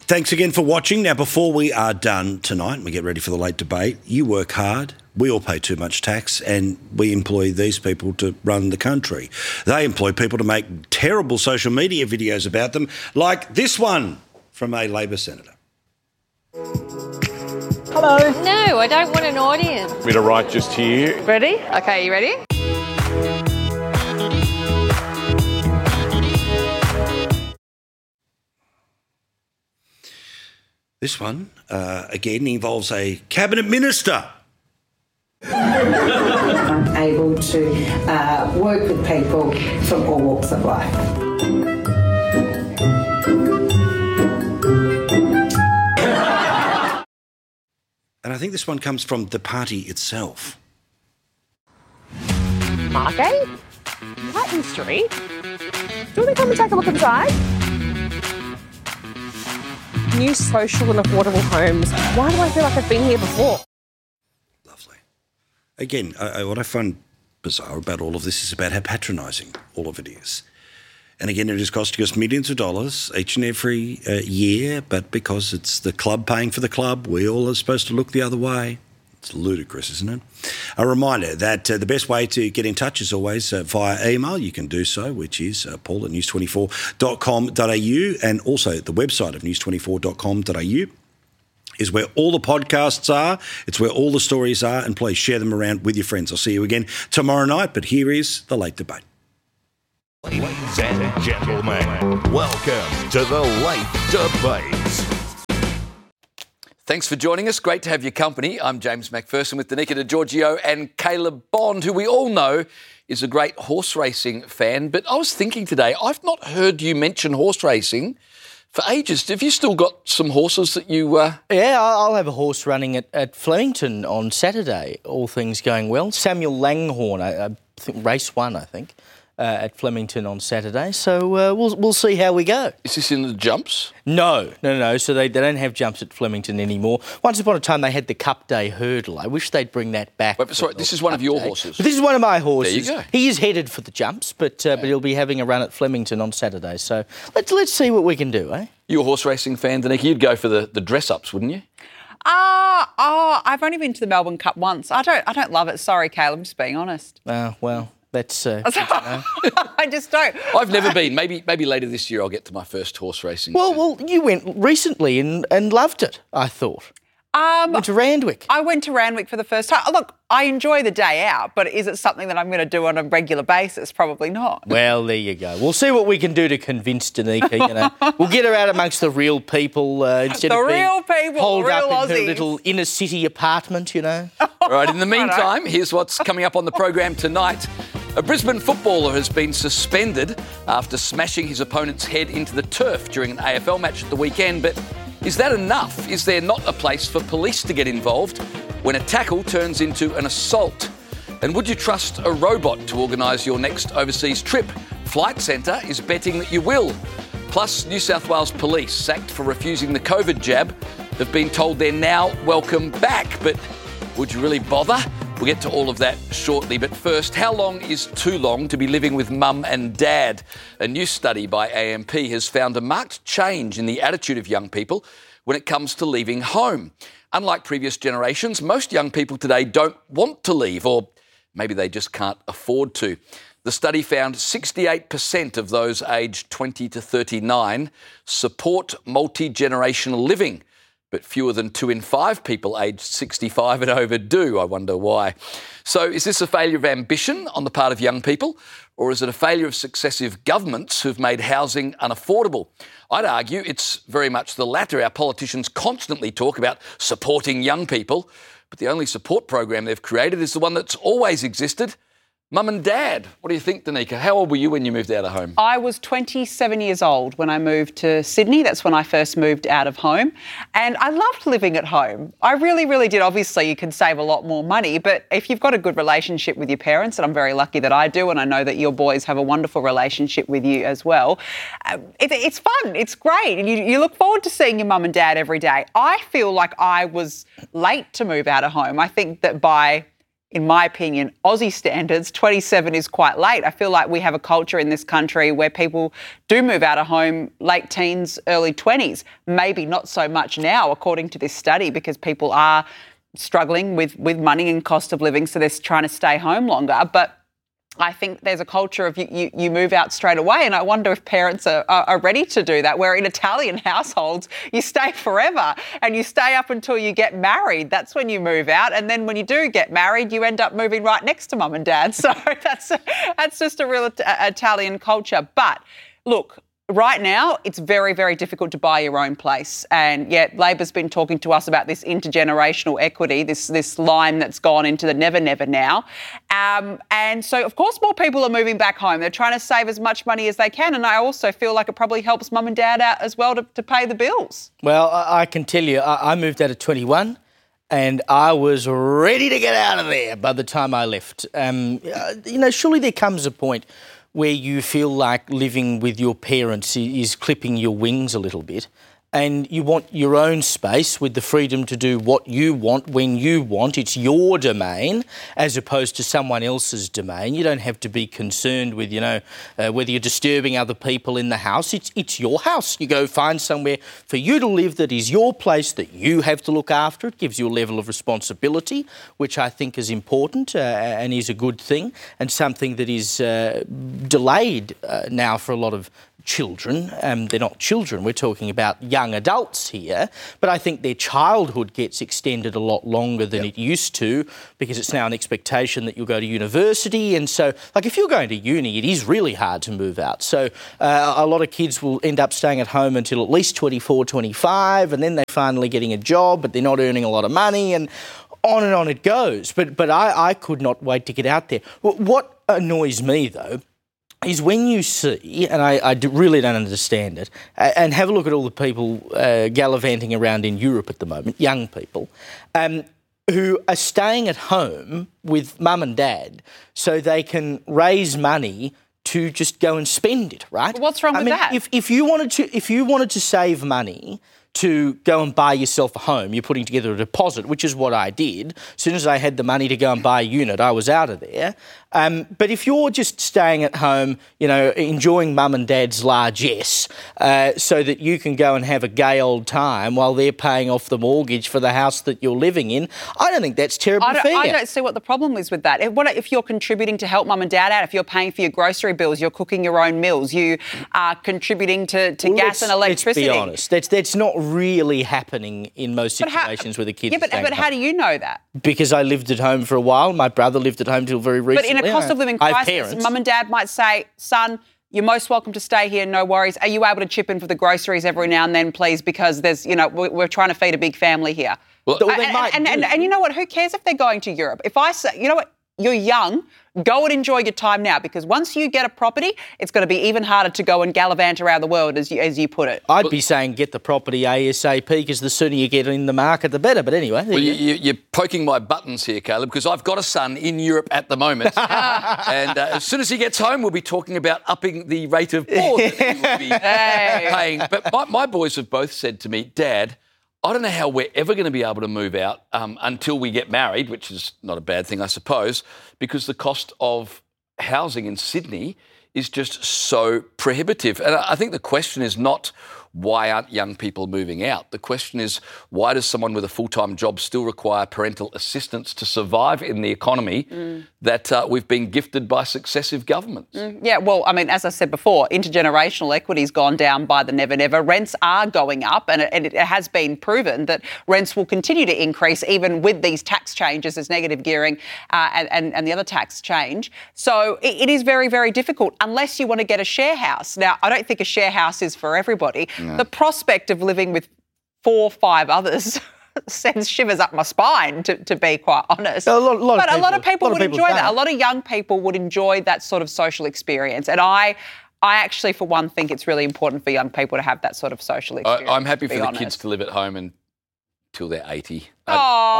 Thanks again for watching. Now, before we are done tonight and we get ready for the late debate, you work hard, we all pay too much tax, and we employ these people to run the country. They employ people to make terrible social media videos about them, like this one from a Labor senator. Hello. No, I don't want an audience. Me to write just here. Ready? Okay, you ready? This one, again, involves a cabinet minister. I'm able to work with people from all walks of life. And I think this one comes from the party itself. Margate? Whiten Street? Do you want to come and take a look inside? New social and affordable homes. Why do I feel like I've been here before? Lovely. Again, what I find bizarre about all of this is about how patronising all of it is. And again, it is costing us millions of dollars each and every year, but because it's the club paying for the club, we all are supposed to look the other way. It's ludicrous, isn't it? A reminder that the best way to get in touch is always via email. You can do so, which is paul@news24.com.au, and also the website of news24.com.au is where all the podcasts are. It's where all the stories are, and please share them around with your friends. I'll see you again tomorrow night, but here is the late debate. Ladies and gentlemen, welcome to the late debate. Thanks for joining us. Great to have your company. I'm James McPherson with Danica DiGiorgio and Caleb Bond, who we all know is a great horse racing fan. But I was thinking today, I've not heard you mention horse racing for ages. Have you still got some horses that you... Yeah, I'll have a horse running at Flemington on Saturday, all things going well. Samuel Langhorne, I think race 1, I think. At Flemington on Saturday, so we'll see how we go. Is this in the jumps? No. So they don't have jumps at Flemington anymore. Once upon a time they had the Cup Day hurdle. I wish they'd bring that back. Wait, sorry, this is one of your horses? But this is one of my horses. There you go. He is headed for the jumps, but he'll be having a run at Flemington on Saturday. So let's see what we can do, eh? You're a horse racing fan, Danica. You'd go for the dress-ups, wouldn't you? I've only been to the Melbourne Cup once. I don't love it. Sorry, Caleb, I'm just being honest. Well... That's I just don't. I've never been. Maybe later this year I'll get to my first horse racing. Well, you went recently and loved it, I thought. Went to Randwick. I went to Randwick for the first time. Look, I enjoy the day out, but is it something that I'm going to do on a regular basis? Probably not. Well, there you go. We'll see what we can do to convince Danica. We'll get her out amongst the real people instead of being holed up in her little inner city apartment. Right. In the meantime, here's what's coming up on the program tonight. A Brisbane footballer has been suspended after smashing his opponent's head into the turf during an AFL match at the weekend. But is that enough? Is there not a place for police to get involved when a tackle turns into an assault? And would you trust a robot to organise your next overseas trip? Flight Centre is betting that you will. Plus, New South Wales police, sacked for refusing the COVID jab, have been told they're now welcome back. But would you really bother? We'll get to all of that shortly. But first, how long is too long to be living with mum and dad? A new study by AMP has found a marked change in the attitude of young people when it comes to leaving home. Unlike previous generations, most young people today don't want to leave, or maybe they just can't afford to. The study found 68% of those aged 20 to 39 support multi-generational living, but fewer than 2 in 5 people aged 65 and over do. I wonder why. So is this a failure of ambition on the part of young people, or is it a failure of successive governments who've made housing unaffordable? I'd argue it's very much the latter. Our politicians constantly talk about supporting young people, but the only support program they've created is the one that's always existed. Mum and Dad. What do you think, Danica? How old were you when you moved out of home? I was 27 years old when I moved to Sydney. That's when I first moved out of home. And I loved living at home. I really, really did. Obviously, you can save a lot more money, but if you've got a good relationship with your parents, and I'm very lucky that I do, and I know that your boys have a wonderful relationship with you as well, it's fun. It's great. And you look forward to seeing your mum and dad every day. I feel like I was late to move out of home. I think that by in my opinion, Aussie standards, 27 is quite late. I feel like we have a culture in this country where people do move out of home late teens, early 20s. Maybe not so much now, according to this study, because people are struggling with money and cost of living, so they're trying to stay home longer. But I think there's a culture of you move out straight away, and I wonder if parents are ready to do that, where in Italian households you stay forever and you stay up until you get married. That's when you move out, and then when you do get married, you end up moving right next to mum and dad. So that's just a real Italian culture. But look, right now, it's very, very difficult to buy your own place. And yet Labor's been talking to us about this intergenerational equity, this line that's gone into the never, never now. And so, of course, more people are moving back home. They're trying to save as much money as they can. And I also feel like it probably helps mum and dad out as well to pay the bills. Well, I can tell you, I moved out at 21 and I was ready to get out of there by the time I left. Surely there comes a point where you feel like living with your parents is clipping your wings a little bit, and you want your own space with the freedom to do what you want when you want. It's your domain as opposed to someone else's domain. You don't have to be concerned with, whether you're disturbing other people in the house. It's your house. You go find somewhere for you to live that is your place that you have to look after. It gives you a level of responsibility, which I think is important and is a good thing, and something that is delayed now for a lot of children. They're not children, we're talking about young adults here, but I think their childhood gets extended a lot longer than it used to, because it's now an expectation that you'll go to university. And so, like, if you're going to uni, it is really hard to move out. So a lot of kids will end up staying at home until at least 24, 25, and then they're finally getting a job, but they're not earning a lot of money, and on it goes. But I could not wait to get out there. What annoys me, though, is when you see, and I really don't understand it, and have a look at all the people gallivanting around in Europe at the moment, young people, who are staying at home with mum and dad so they can raise money to just go and spend it, right? But what's wrong with that? If you wanted to save money to go and buy yourself a home, you're putting together a deposit, which is what I did. As soon as I had the money to go and buy a unit, I was out of there. But if you're just staying at home, enjoying mum and dad's largesse so that you can go and have a gay old time while they're paying off the mortgage for the house that you're living in, I don't think that's terribly fair. I don't see what the problem is with that. If you're contributing to help mum and dad out, if you're paying for your grocery bills, you're cooking your own meals, you are contributing to gas and electricity. Let's be honest, that's not really happening in most situations where the kids are staying at home. But how do you know that? Because I lived at home for a while. My brother lived at home till very recently. But in a cost of living crisis, mum and dad might say, son, you're most welcome to stay here, no worries. Are you able to chip in for the groceries every now and then, please? Because there's, we're trying to feed a big family here. Well, and you know what? Who cares if they're going to Europe? If I say, you know what? You're young, go and enjoy your time now, because once you get a property, it's going to be even harder to go and gallivant around the world, as you put it. I'd be saying get the property ASAP, because the sooner you get in the market, the better. But anyway. Well, you're poking my buttons here, Caleb, because I've got a son in Europe at the moment. And as soon as he gets home, we'll be talking about upping the rate of board that he will be paying. But my boys have both said to me, Dad, I don't know how we're ever going to be able to move out until we get married, which is not a bad thing, I suppose, because the cost of housing in Sydney is just so prohibitive. And I think the question is not why aren't young people moving out? The question is, why does someone with a full-time job still require parental assistance to survive in the economy that we've been gifted by successive governments? Yeah, well, I mean, as I said before, intergenerational equity's gone down by the never. Rents are going up, and it has been proven that rents will continue to increase even with these tax changes, as negative gearing and the other tax change. So it is very, very difficult unless you want to get a share house. Now, I don't think a share house is for everybody. No. The prospect of living with 4 or 5 others sends shivers up my spine, to be quite honest. A lot of people would enjoy that. A lot of young people would enjoy that sort of social experience. And I actually, for one, think it's really important for young people to have that sort of social experience. I'm happy for the kids to live at home until they're 80.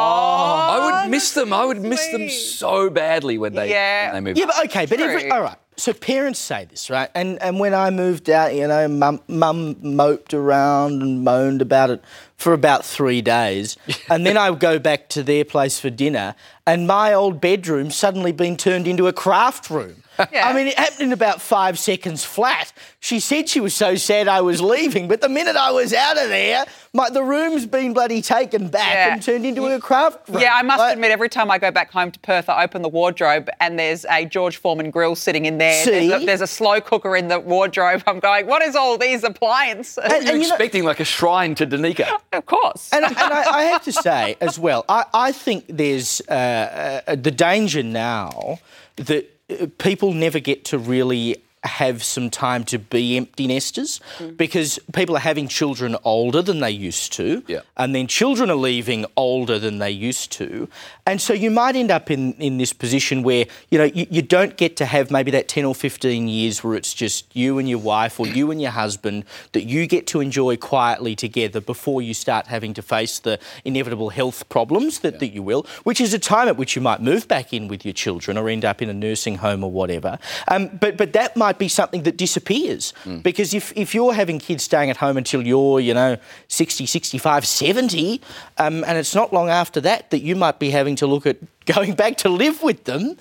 I would miss them. I would miss them so badly when they move. Yeah, but okay, but all right. So parents say this, right? And when I moved out, you know, mum moped around and moaned about it for about 3 days. And then I would go back to their place for dinner and my old bedroom suddenly been turned into a craft room. Yeah. I mean, it happened in about 5 seconds flat. She said she was so sad I was leaving, but the minute I was out of there, the room's been bloody taken back and turned into a craft room. Yeah, I must admit, every time I go back home to Perth, I open the wardrobe and there's a George Foreman grill sitting in there. There's a slow cooker in the wardrobe. I'm going, what is all these appliances? And you're expecting like a shrine to Danica. Of course. And I have to say as well, I think there's the danger now that people never get to really have some time to be empty nesters because people are having children older than they used to and then children are leaving older than they used to. And so you might end up in this position where, you know, you don't get to have maybe that 10 or 15 years where it's just you and your wife or you and your husband that you get to enjoy quietly together before you start having to face the inevitable health problems that you will, which is a time at which you might move back in with your children or end up in a nursing home or whatever. But that might be something that disappears because if you're having kids staying at home until you're, you know, 60, 65, 70, and it's not long after that you might be having to look at going back to live with them,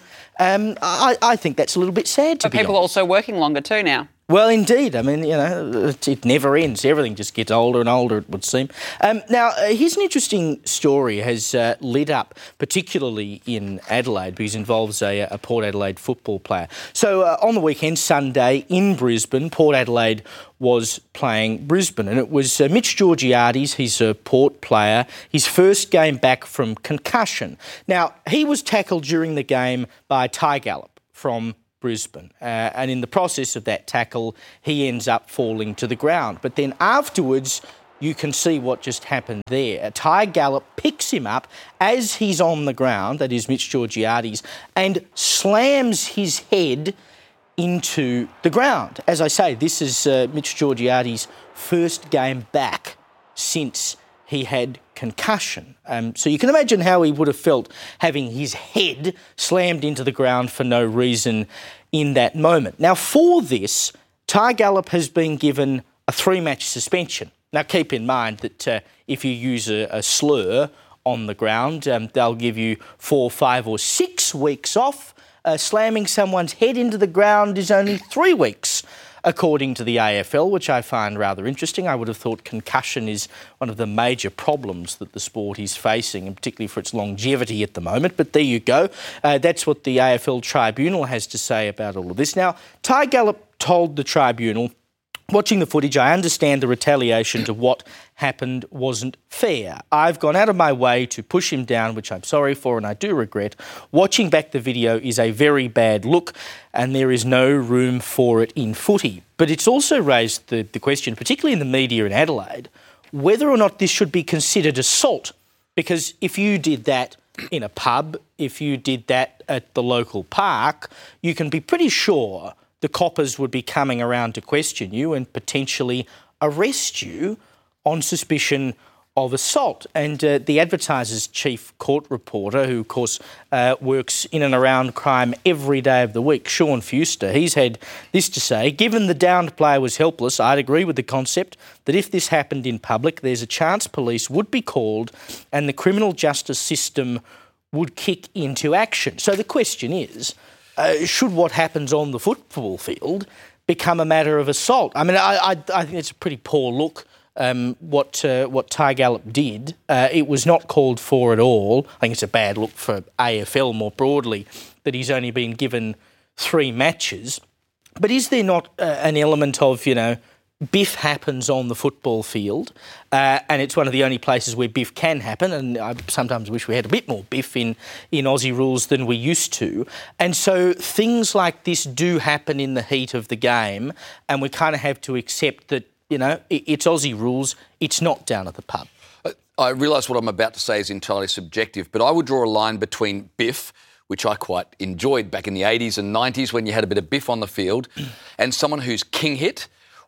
I think that's a little bit sad to be honest. People are also working longer too now. Well, indeed. I mean, you know, it never ends. Everything just gets older and older, it would seem. Now, here's an interesting story has lit up, particularly in Adelaide, because it involves a Port Adelaide football player. So on the weekend, Sunday, in Brisbane, Port Adelaide was playing Brisbane, and it was Mitch Georgiades, he's a Port player, his first game back from concussion. Now, he was tackled during the game by Ty Gallop from Brisbane. And in the process of that tackle, he ends up falling to the ground. But then afterwards, you can see what just happened there. Ty Gallop picks him up as he's on the ground, that is Mitch Georgiades, and slams his head into the ground. As I say, this is Mitch Georgiades' first game back since he had concussion. So you can imagine how he would have felt having his head slammed into the ground for no reason in that moment. Now, for this, Ty Gallop has been given a 3-match suspension. Now, keep in mind that if you use a slur on the ground, they'll give you 4, 5 or 6 weeks off. Slamming someone's head into the ground is only 3 weeks, according to the AFL, which I find rather interesting. I would have thought concussion is one of the major problems that the sport is facing, and particularly for its longevity at the moment. But there you go. That's what the AFL Tribunal has to say about all of this. Now, Ty Gallop told the Tribunal, watching the footage, I understand the retaliation to what happened wasn't fair. I've gone out of my way to push him down, which I'm sorry for and I do regret. Watching back the video is a very bad look and there is no room for it in footy. But it's also raised the question, particularly in the media in Adelaide, whether or not this should be considered assault. Because if you did that in a pub, if you did that at the local park, you can be pretty sure the coppers would be coming around to question you and potentially arrest you on suspicion of assault. And the Advertiser's chief court reporter, who of course works in and around crime every day of the week, Sean Fuster, he's had this to say: given the downed player was helpless, I'd agree with the concept that if this happened in public, there's a chance police would be called and the criminal justice system would kick into action. So the question is, should what happens on the football field become a matter of assault? I mean, I think it's a pretty poor look, what Ty Gallop did. It was not called for at all. I think it's a bad look for AFL more broadly that he's only been given 3 matches. But is there not an element of, you know, biff happens on the football field, and it's one of the only places where biff can happen, and I sometimes wish we had a bit more biff in Aussie rules than we used to. And so things like this do happen in the heat of the game, and we kind of have to accept that, you know, it's Aussie rules, it's not down at the pub. I realise what I'm about to say is entirely subjective, but I would draw a line between biff, which I quite enjoyed back in the 80s and 90s when you had a bit of biff on the field, and someone who's king hit,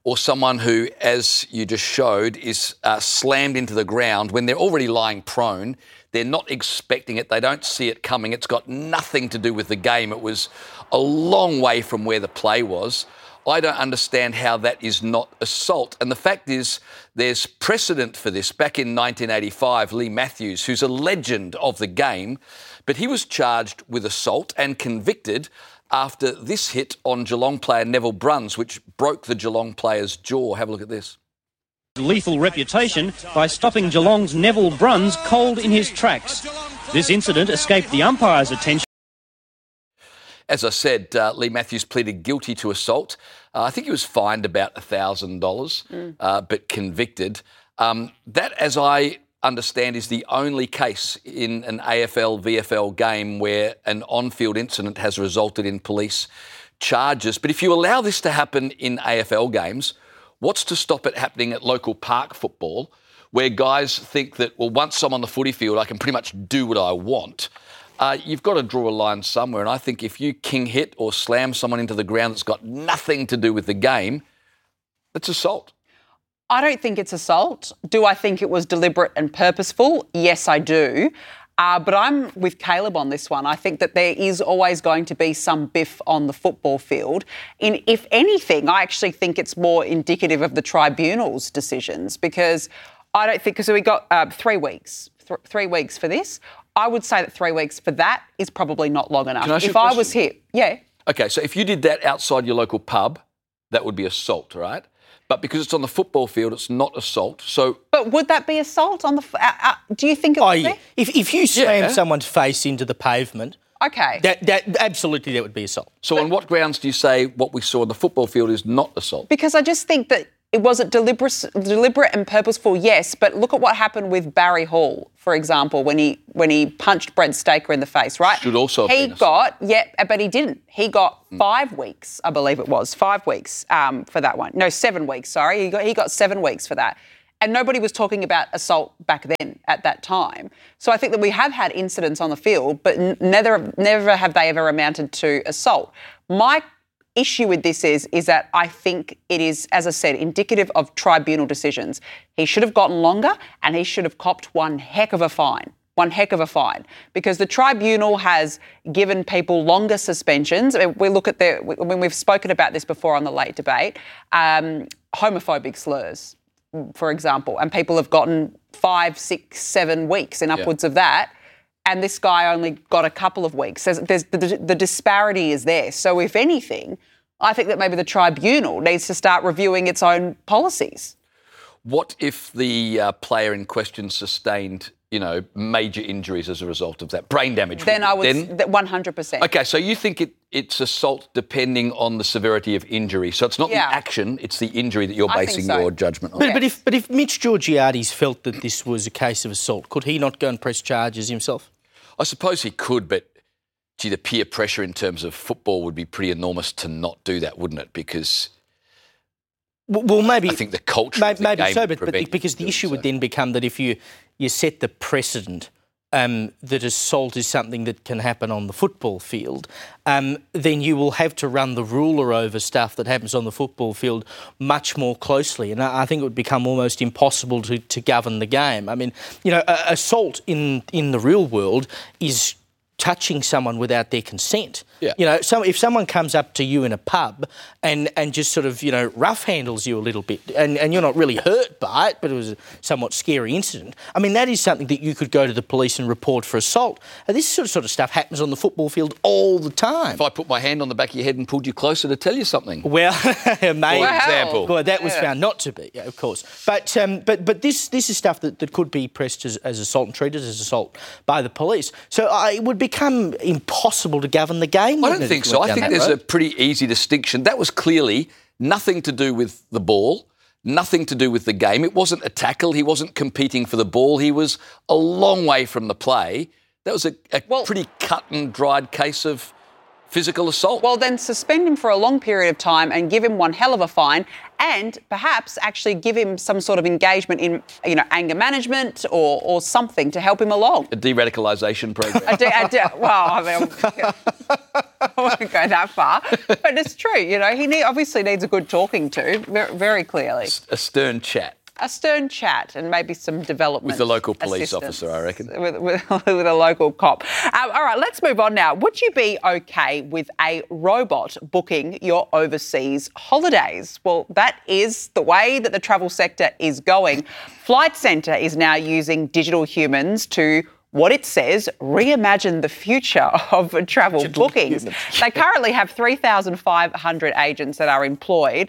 or someone who, as you just showed, is slammed into the ground when they're already lying prone. They're not expecting it. They don't see it coming. It's got nothing to do with the game. It was a long way from where the play was. I don't understand how that is not assault. And the fact is, there's precedent for this. Back in 1985, Lee Matthews, who's a legend of the game, but he was charged with assault and convicted after this hit on Geelong player Neville Bruns, which broke the Geelong player's jaw. Have a look at this. Lethal reputation by stopping Geelong's Neville Bruns cold in his tracks. This incident escaped the umpire's attention. As I said, Lee Matthews pleaded guilty to assault. I think he was fined about $1,000, but convicted. That, as I understand, is the only case in an AFL, VFL game where an on-field incident has resulted in police charges. But if you allow this to happen in AFL games, what's to stop it happening at local park football, where guys think that, well, once I'm on the footy field, I can pretty much do what I want? You've got to draw a line somewhere. And I think if you king hit or slam someone into the ground that's got nothing to do with the game, that's assault. I don't think it's assault. Do I think it was deliberate and purposeful? Yes, I do. But I'm with Caleb on this one. I think that there is always going to be some biff on the football field. If anything, I actually think it's more indicative of the tribunal's decisions, because I don't think, because we got 3 weeks, 3 weeks for this. I would say that 3 weeks for that is probably not long enough. Can I ask you a if I question? was here, yeah. Okay, so if you did that outside your local pub, that would be assault, right? But because it's on the football field, it's not assault. So, but would that be assault on the? Do you think it would be? If you slam someone's face into the pavement, okay, that absolutely that would be assault. So, on what grounds do you say what we saw on the football field is not assault? Because I just think that it wasn't deliberate and purposeful, yes, but look at what happened with Barry Hall, for example, when he punched Brent Staker in the face, right? Should also have been got, but he didn't. He got 5 weeks, I believe it was, 5 weeks for that one. No, 7 weeks, sorry. He got 7 weeks for that. And nobody was talking about assault back then at that time. So I think that we have had incidents on the field, but never have they ever amounted to assault. My issue with this is that I think it is, as I said, indicative of tribunal decisions. He should have gotten longer and he should have copped one heck of a fine, because the tribunal has given people longer suspensions. We look at when we've spoken about this before on the late debate, homophobic slurs, for example, and people have gotten 5, 6, 7 weeks and upwards of that. And this guy only got a couple of weeks. The disparity is there. So if anything, I think that maybe the tribunal needs to start reviewing its own policies. What if the player in question sustained, major injuries as a result of that, brain damage? Then I would 100%. Okay, so you think it's assault depending on the severity of injury. So it's not the action, it's the injury that you're basing your judgment on. But if Mitch Georgiades felt that this was a case of assault, could he not go and press charges himself? I suppose he could, but the peer pressure in terms of football would be pretty enormous to not do that, wouldn't it? Because maybe I think the culture of the maybe game so, would but because the issue would then become that if you set the precedent that assault is something that can happen on the football field, then you will have to run the ruler over stuff that happens on the football field much more closely. And I think it would become almost impossible to govern the game. I mean, assault in the real world is touching someone without their consent. Yeah. So if someone comes up to you in a pub and just sort of, rough handles you a little bit and you're not really hurt by it, but it was a somewhat scary incident, I mean, that is something that you could go to the police and report for assault. And this sort of stuff happens on the football field all the time. If I put my hand on the back of your head and pulled you closer to tell you something. Well, maybe. For example. Well, that was found not to be, of course. But this is stuff that could be pressed as assault and treated as assault by the police. So it would become impossible to govern the game. I don't think so. I think there's a pretty easy distinction. That was clearly nothing to do with the ball, nothing to do with the game. It wasn't a tackle. He wasn't competing for the ball. He was a long way from the play. That was a pretty cut and dried case of physical assault. Well, then suspend him for a long period of time and give him one hell of a fine and perhaps actually give him some sort of engagement in, anger management or something to help him along. A de-radicalisation program. I won't go that far, but it's true. He obviously needs a good talking to, very clearly. A stern chat. A stern chat and maybe some development. With the local police officer, I reckon. With a local cop. All right, let's move on now. Would you be okay with a robot booking your overseas holidays? Well, that is the way that the travel sector is going. Flight Centre is now using digital humans to, what it says, reimagine the future of travel bookings. They currently have 3,500 agents that are employed,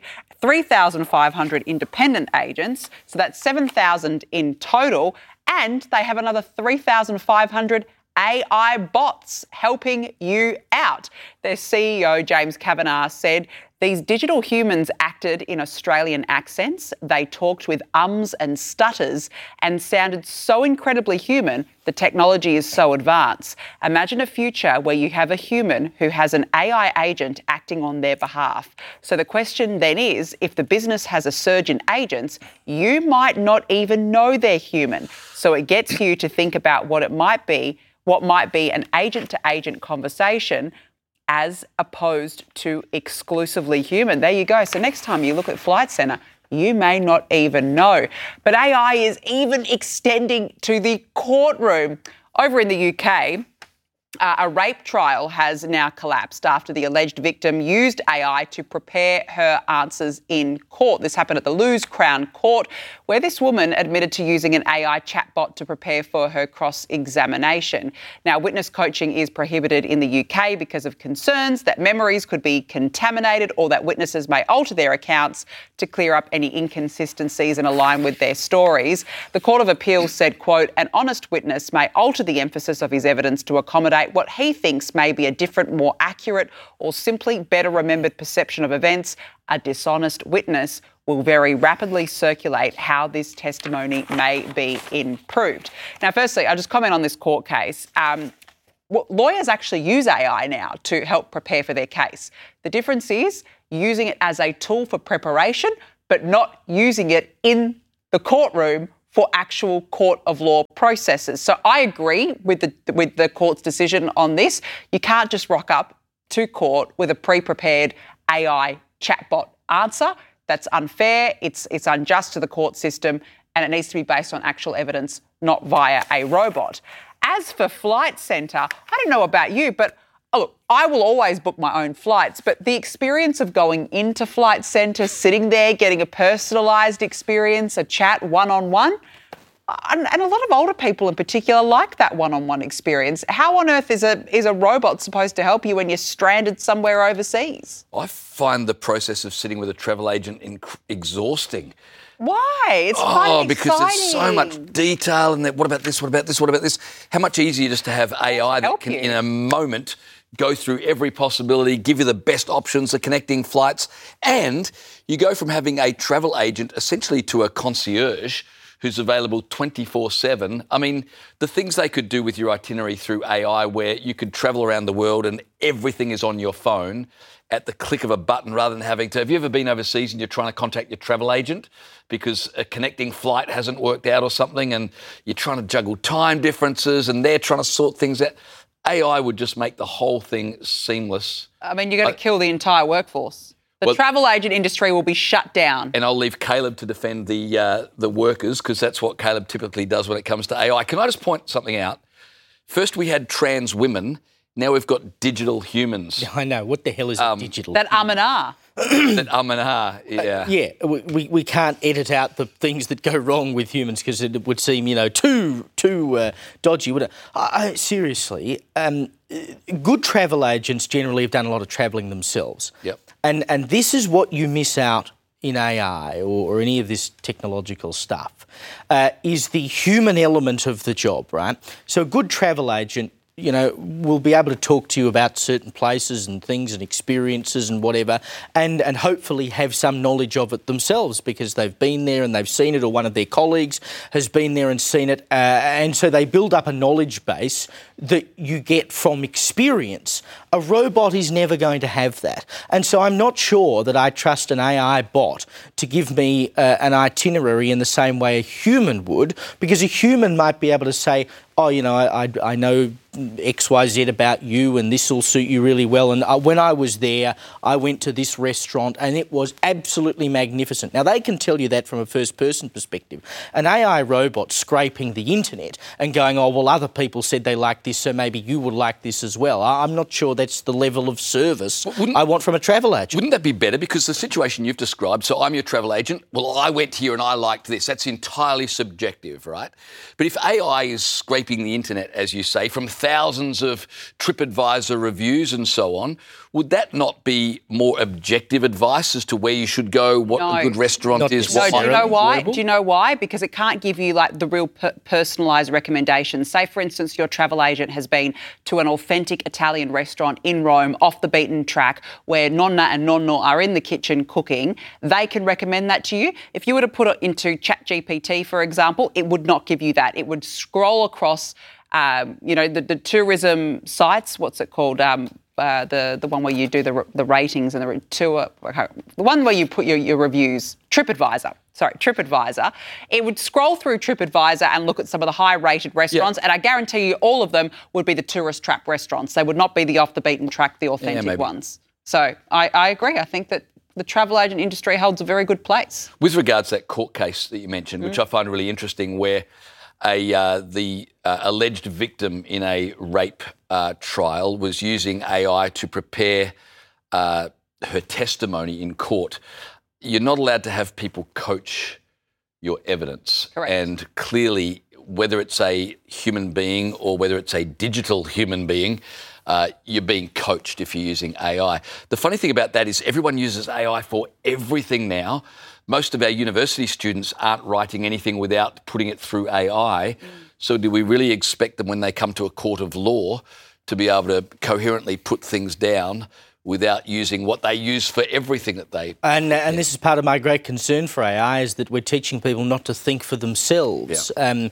3,500 independent agents, so that's 7,000 in total, and they have another 3,500 AI bots helping you out. Their CEO, James Kavanagh, said these digital humans acted in Australian accents. They talked with ums and stutters and sounded so incredibly human. The technology is so advanced. Imagine a future where you have a human who has an AI agent acting on their behalf. So the question then is, if the business has a surge in agents, you might not even know they're human. So it gets you to think about what might be an agent-to-agent conversation as opposed to exclusively human. There you go. So next time you look at Flight Centre, you may not even know. But AI is even extending to the courtroom. Over in the UK, a rape trial has now collapsed after the alleged victim used AI to prepare her answers in court. This happened at the Lewes Crown Court, where this woman admitted to using an AI chatbot to prepare for her cross-examination. Now, witness coaching is prohibited in the UK because of concerns that memories could be contaminated or that witnesses may alter their accounts to clear up any inconsistencies and align with their stories. The Court of Appeal said, quote, an honest witness may alter the emphasis of his evidence to accommodate what he thinks may be a different, more accurate, or simply better remembered perception of events. A dishonest witness will very rapidly circulate how this testimony may be improved. Now, firstly, I'll just comment on this court case. Lawyers actually use AI now to help prepare for their case. The difference is using it as a tool for preparation, but not using it in the courtroom for actual court of law processes. So I agree with the court's decision on this. You can't just rock up to court with a pre-prepared AI chatbot answer. That's unfair, it's unjust to the court system, and it needs to be based on actual evidence, not via a robot. As for Flight Centre, I don't know about you, but look, I will always book my own flights, but the experience of going into Flight Centre, sitting there, getting a personalised experience, a chat one-on-one, and a lot of older people in particular like that one-on-one experience. How on earth is a robot supposed to help you when you're stranded somewhere overseas? I find the process of sitting with a travel agent exhausting. Why? It's fun and because exciting. there's so much detail and what about this, what about this, what about this? How much easier just to have AI that can, in a moment, go through every possibility, give you the best options, the connecting flights, and you go from having a travel agent essentially to a concierge who's available 24/7. I mean, the things they could do with your itinerary through AI where you could travel around the world and everything is on your phone at the click of a button rather than having to... Have you ever been overseas and you're trying to contact your travel agent because a connecting flight hasn't worked out or something and you're trying to juggle time differences and they're trying to sort things out? AI would just make the whole thing seamless. I mean, you're going to kill the entire workforce. The travel agent industry will be shut down. And I'll leave Caleb to defend the workers because that's what Caleb typically does when it comes to AI. Can I just point something out? First we had trans women. Now we've got digital humans. I know. What the hell is a digital That human? Yeah. Yeah, we can't edit out the things that go wrong with humans because it would seem, too dodgy, wouldn't it? Seriously, good travel agents generally have done a lot of travelling themselves. Yep. And this is what you miss out in AI or any of this technological stuff, is the human element of the job, right? So a good travel agent, will be able to talk to you about certain places and things and experiences and whatever, and hopefully have some knowledge of it themselves because they've been there and they've seen it, or one of their colleagues has been there and seen it, and so they build up a knowledge base that you get from experience. A robot is never going to have that. And so I'm not sure that I trust an AI bot to give me an itinerary in the same way a human would, because a human might be able to say, oh, I know XYZ about you and this will suit you really well. And when I was there, I went to this restaurant and it was absolutely magnificent. Now, they can tell you that from a first-person perspective. An AI robot scraping the internet and going, oh, well, other people said they liked this, so maybe you would like this as well. I'm not sure that's the level of service I want from a travel agent. Wouldn't that be better? Because the situation you've described, so I'm your travel agent, well, I went here and I liked this. That's entirely subjective, right? But if AI is scraping the internet, as you say, from thousands of TripAdvisor reviews and so on, would that not be more objective advice as to where you should go, what a good restaurant is? No, do you know why? Do you know why? Because it can't give you like the real personalised recommendations. Say, for instance, your travel agent has been to an authentic Italian restaurant in Rome, off the beaten track, where nonna and nonno are in the kitchen cooking. They can recommend that to you. If you were to put it into ChatGPT, for example, it would not give you that. It would scroll across the tourism sites, what's it called? The one where you do the ratings and the tour, the one where you put your reviews, TripAdvisor. It would scroll through TripAdvisor and look at some of the high-rated restaurants, and I guarantee you all of them would be the tourist trap restaurants. They would not be the off-the-beaten-track, the authentic ones. So I agree. I think that the travel agent industry holds a very good place. With regards to that court case that you mentioned, which I find really interesting, where the alleged victim in a rape trial was using AI to prepare her testimony in court. You're not allowed to have people coach your evidence. Correct. And clearly, whether it's a human being or whether it's a digital human being, you're being coached if you're using AI. The funny thing about that is everyone uses AI for everything now. Most of our university students aren't writing anything without putting it through AI. So do we really expect them when they come to a court of law to be able to coherently put things down without using what they use for everything that they... And this is part of my great concern for AI, is that we're teaching people not to think for themselves. Yeah.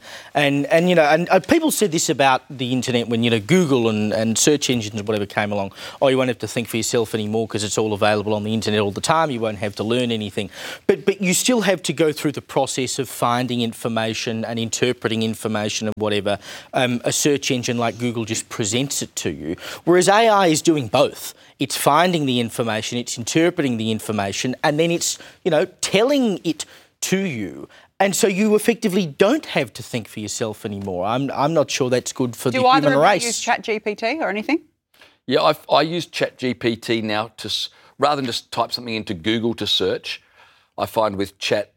And people said this about the internet when, Google and search engines and whatever came along. Oh, you won't have to think for yourself anymore because it's all available on the internet all the time. You won't have to learn anything. But you still have to go through the process of finding information and interpreting information and whatever. A search engine like Google just presents it to you. Whereas AI is doing both. It's finding the information, it's interpreting the information, and then it's, telling it to you. And so you effectively don't have to think for yourself anymore. I'm not sure that's good for the human race. Do either of you use ChatGPT or anything? Yeah, I use ChatGPT now to, rather than just type something into Google to search, I find with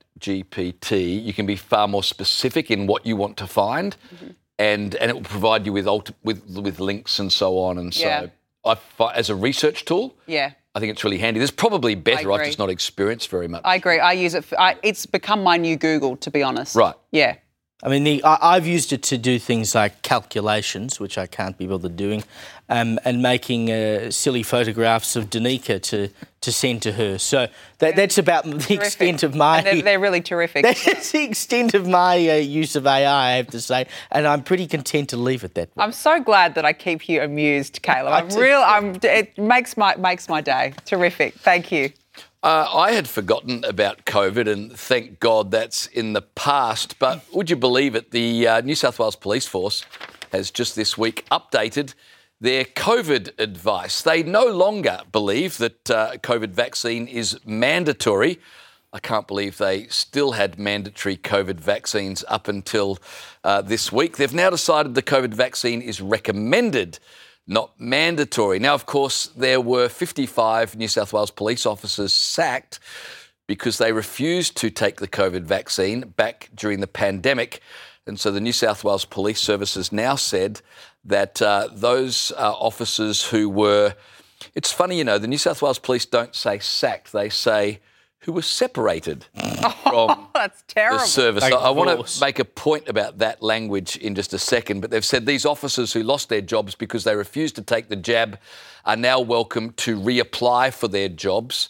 ChatGPT you can be far more specific in what you want to find, and it will provide you with links and so on. And so as a research tool, I think it's really handy. There's probably better. I've just not experienced very much. I agree. I use it. It's become my new Google, to be honest. Right. Yeah. I mean, I've used it to do things like calculations, which I can't be bothered doing, and making silly photographs of Danica to send to her. So that's about the extent of my... And they're really terrific. That's the extent of my use of AI, I have to say, and I'm pretty content to leave it that way. I'm so glad that I keep you amused, Caleb. It makes my day. Terrific. Thank you. I had forgotten about COVID, and thank God that's in the past. But would you believe it, the New South Wales Police Force has just this week updated their COVID advice. They no longer believe that COVID vaccine is mandatory. I can't believe they still had mandatory COVID vaccines up until this week. They've now decided the COVID vaccine is recommended, not mandatory. Now, of course, there were 55 New South Wales police officers sacked because they refused to take the COVID vaccine back during the pandemic. And so the New South Wales Police Service has now said that those officers who were... It's funny, the New South Wales Police don't say sacked, they say who were separated from That's terrible. the service. Thank I want course. to make a point about that language in just a second, but they've said these officers who lost their jobs because they refused to take the jab are now welcome to reapply for their jobs.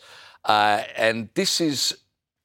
And this is,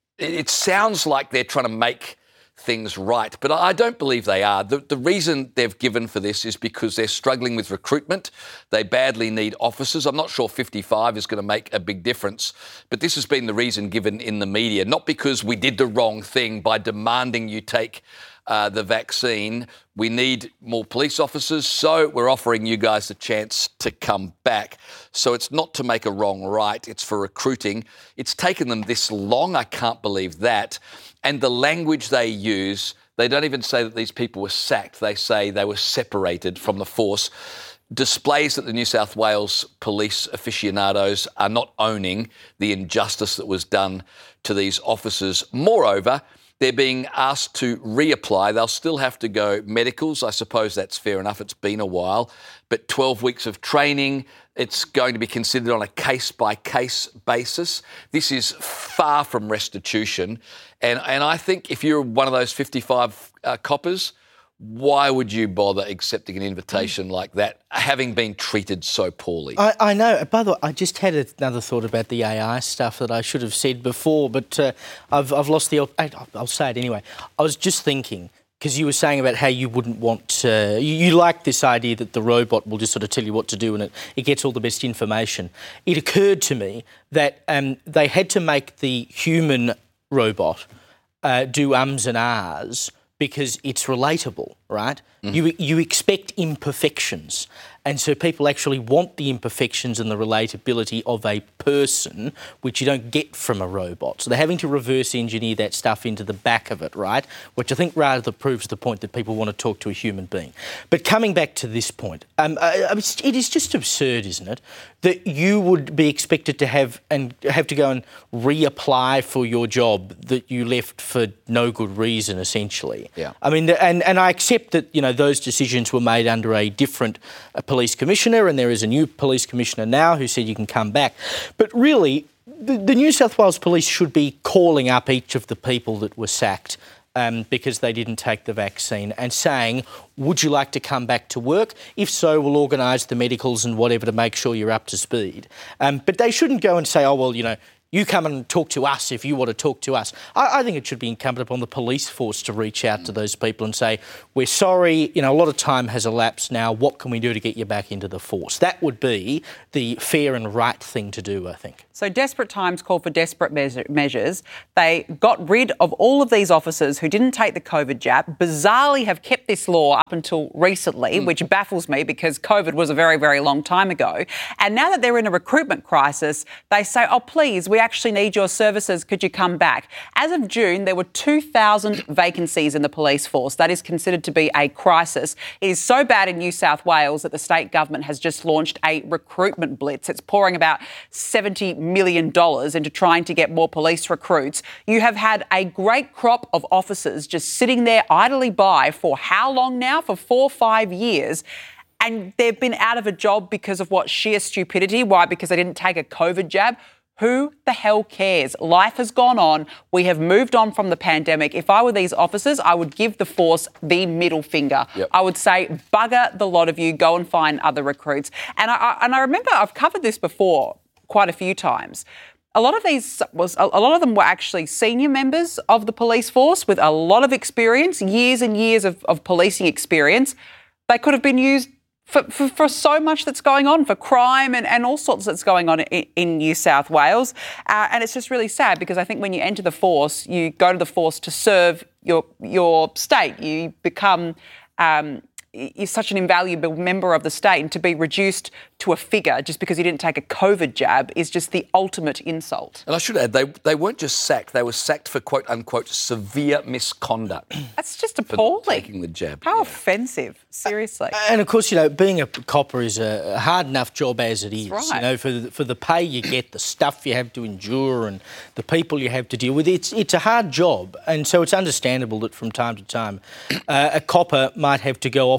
it sounds like they're trying to make things right, but I don't believe they are. The reason they've given for this is because they're struggling with recruitment. They badly need officers. I'm not sure 55 is going to make a big difference, but this has been the reason given in the media, not because we did the wrong thing by demanding you take the vaccine. We need more police officers, so we're offering you guys the chance to come back. So it's not to make a wrong right, it's for recruiting. It's taken them this long, I can't believe that. And the language they use, they don't even say that these people were sacked. They say they were separated from the force. Displays that the New South Wales police aficionados are not owning the injustice that was done to these officers. Moreover, they're being asked to reapply. They'll still have to go medicals. I suppose that's fair enough. It's been a while. But 12 weeks of training, it's going to be considered on a case-by-case basis. This is far from restitution. And I think if you're one of those 55 coppers, why would you bother accepting an invitation like that, having been treated so poorly? I know. By the way, I just had another thought about the AI stuff that I should have said before, but I've lost the... I'll say it anyway. I was just thinking, because you were saying about how you wouldn't want... you like this idea that the robot will just sort of tell you what to do and it gets all the best information. It occurred to me that they had to make the human robot do ums and ahs because it's relatable, right? You expect imperfections. And so people actually want the imperfections and the relatability of a person, which you don't get from a robot. So they're having to reverse engineer that stuff into the back of it, right? Which I think rather proves the point that people want to talk to a human being. But coming back to this point, it is just absurd, isn't it, that you would be expected to have to go and reapply for your job that you left for no good reason, essentially. Yeah. I mean, and I accept that, you know, those decisions were made under a different police commissioner, and there is a new police commissioner now who said you can come back. But really, the New South Wales Police should be calling up each of the people that were sacked because they didn't take the vaccine and saying, would you like to come back to work? If so, we'll organise the medicals and whatever to make sure you're up to speed. But they shouldn't go and say, oh, well, you know, you come and talk to us if you want to talk to us. I think it should be incumbent upon the police force to reach out to those people and say, we're sorry, you know, a lot of time has elapsed now. What can we do to get you back into the force? That would be the fair and right thing to do, I think. So desperate times call for desperate measures. They got rid of all of these officers who didn't take the COVID jab, bizarrely have kept this law up until recently, which baffles me because COVID was a very, very long time ago. And now that they're in a recruitment crisis, they say, oh, please, we actually need your services. Could you come back? As of June, there were 2,000 vacancies in the police force. That is considered to be a crisis. It is so bad in New South Wales that the state government has just launched a recruitment blitz. It's pouring about $70 million into trying to get more police recruits. You have had a great crop of officers just sitting there idly by for how long now? For 4 or 5 years. And they've been out of a job because of what? Sheer stupidity. Why? Because they didn't take a COVID jab. Who the hell cares? Life has gone on. We have moved on from the pandemic. If I were these officers, I would give the force the middle finger. Yep. I would say, bugger the lot of you, go and find other recruits. And I remember I've covered this before quite a few times. A lot of them were actually senior members of the police force with a lot of experience, years and years of policing experience. They could have been used for so much that's going on, for crime and all sorts that's going on in New South Wales. And it's just really sad because I think when you enter the force, you go to the force to serve your state. You become... you're such an invaluable member of the state, and to be reduced to a figure just because you didn't take a COVID jab is just the ultimate insult. And I should add, they weren't just sacked, they were sacked for quote-unquote severe misconduct. That's just appalling. For taking the jab. How offensive, seriously. And of course, you know, being a copper is a hard enough job as it is. That's right. You know, for the pay you get, the stuff you have to endure and the people you have to deal with, it's a hard job. And so it's understandable that from time to time a copper might have to go off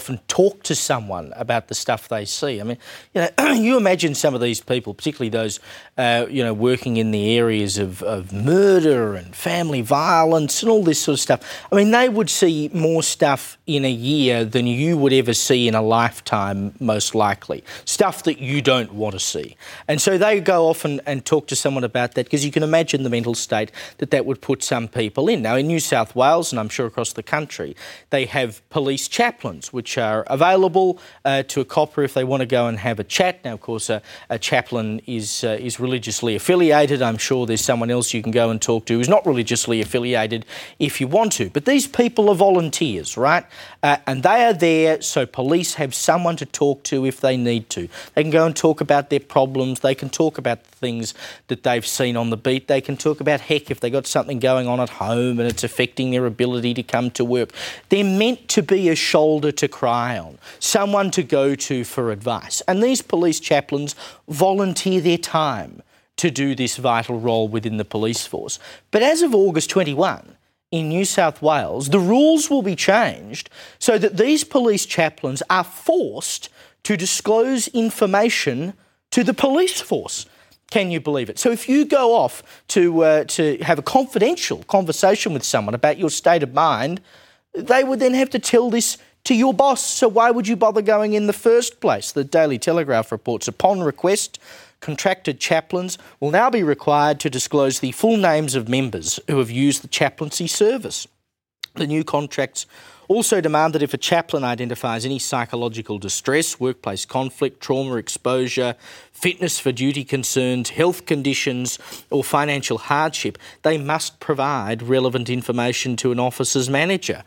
often talk to someone about the stuff they see. I mean, you imagine some of these people, particularly those, working in the areas of murder and family violence and all this sort of stuff. I mean, they would see more stuff in a year than you would ever see in a lifetime, most likely. Stuff that you don't want to see. And so they go off and talk to someone about that, because you can imagine the mental state that would put some people in. Now, in New South Wales, and I'm sure across the country, they have police chaplains, which are available to a copper if they want to go and have a chat. Now, of course, a chaplain is religiously affiliated. I'm sure there's someone else you can go and talk to who's not religiously affiliated if you want to. But these people are volunteers, right? And they are there so police have someone to talk to if they need to. They can go and talk about their problems. They can talk about the things that they've seen on the beat. They can talk about, heck, if they got something going on at home and it's affecting their ability to come to work. They're meant to be a shoulder to cry on, someone to go to for advice. And these police chaplains volunteer their time to do this vital role within the police force. But as of August 21, in New South Wales, the rules will be changed so that these police chaplains are forced to disclose information to the police force. Can you believe it? So if you go off to have a confidential conversation with someone about your state of mind, they would then have to tell this to your boss. So why would you bother going in the first place? The Daily Telegraph reports, upon request, contracted chaplains will now be required to disclose the full names of members who have used the chaplaincy service. The new contracts also demand that if a chaplain identifies any psychological distress, workplace conflict, trauma exposure, fitness for duty concerns, health conditions or financial hardship, they must provide relevant information to an officer's manager.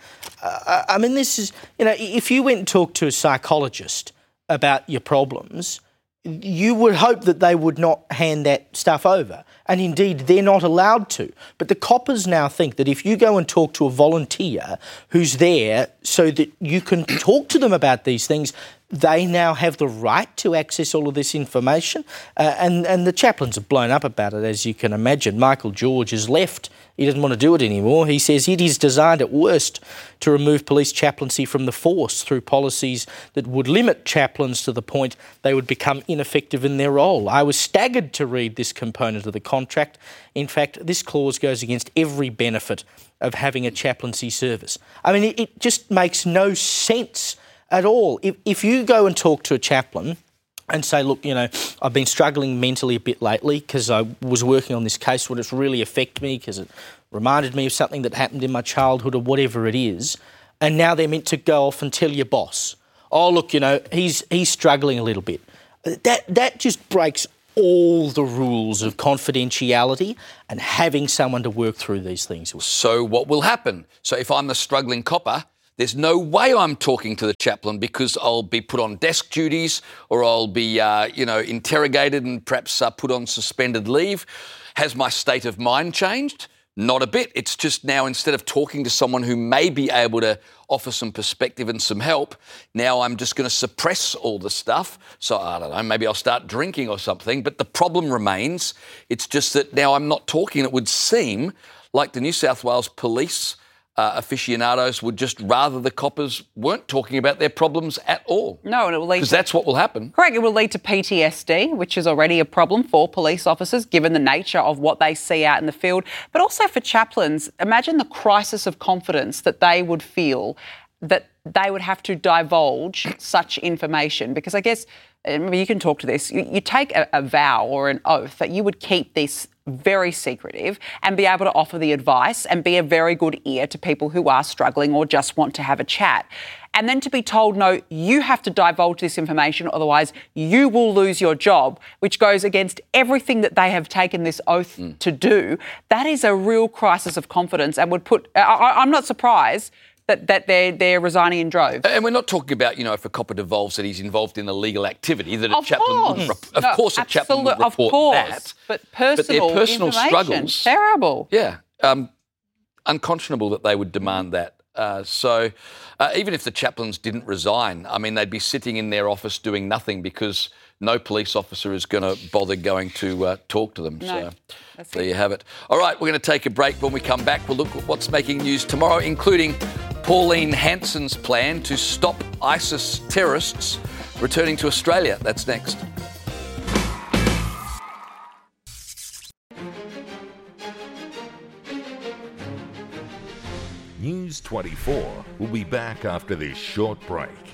I mean, this is, if you went and talked to a psychologist about your problems, you would hope that they would not hand that stuff over. And indeed, they're not allowed to. But the coppers now think that if you go and talk to a volunteer who's there so that you can talk to them about these things, they now have the right to access all of this information. And the chaplains have blown up about it, as you can imagine. Michael George has left. He doesn't want to do it anymore. He says it is designed at worst to remove police chaplaincy from the force through policies that would limit chaplains to the point they would become ineffective in their role. I was staggered to read this component of the contract. In fact, this clause goes against every benefit of having a chaplaincy service. I mean, it just makes no sense at all. If you go and talk to a chaplain and say, look, I've been struggling mentally a bit lately because I was working on this case where it's really affected me because it reminded me of something that happened in my childhood or whatever it is, and now they're meant to go off and tell your boss, oh, look, he's struggling a little bit. That just breaks all the rules of confidentiality and having someone to work through these things with. So what will happen? So if I'm the struggling copper, there's no way I'm talking to the chaplain because I'll be put on desk duties or I'll be, interrogated and perhaps put on suspended leave. Has my state of mind changed? Not a bit. It's just now, instead of talking to someone who may be able to offer some perspective and some help, now I'm just going to suppress all the stuff. So, I don't know, maybe I'll start drinking or something. But the problem remains. It's just that now I'm not talking. It would seem like the New South Wales police aficionados would just rather the coppers weren't talking about their problems at all. No, and it will lead because that's what will happen. Correct. It will lead to PTSD, which is already a problem for police officers, given the nature of what they see out in the field. But also for chaplains, imagine the crisis of confidence that they would feel that they would have to divulge such information. Because I guess, maybe you can talk to this, you take a vow or an oath that you would keep this very secretive and be able to offer the advice and be a very good ear to people who are struggling or just want to have a chat. And then to be told, no, you have to divulge this information, otherwise you will lose your job, which goes against everything that they have taken this oath to do. That is a real crisis of confidence and would put... I'm not surprised that they're resigning in droves. And we're not talking about, if a copper devolves that he's involved in illegal activity, that a chaplain would... Of course a chaplain would report that. But their personal struggles... Terrible. Yeah. Unconscionable that they would demand that. So even if the chaplains didn't resign, I mean, they'd be sitting in their office doing nothing because no police officer is going to bother going to talk to them. No, so there you have it. All right, we're going to take a break. When we come back, we'll look at what's making news tomorrow, including Pauline Hanson's plan to stop ISIS terrorists returning to Australia. That's next. News 24 will be back after this short break.